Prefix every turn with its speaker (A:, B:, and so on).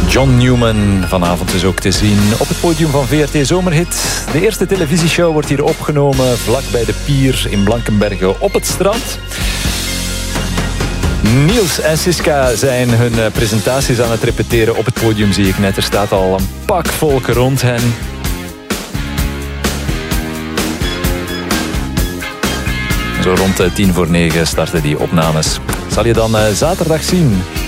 A: John Newman vanavond dus ook te zien op het podium van VRT Zomerhit. De eerste televisieshow wordt hier opgenomen vlak bij de pier in Blankenberge op het strand. Niels en Siska zijn hun presentaties aan het repeteren op het podium, zie ik net. Er staat al een pak volk rond hen. Zo rond 9:10 starten die opnames. Zal je dan zaterdag zien?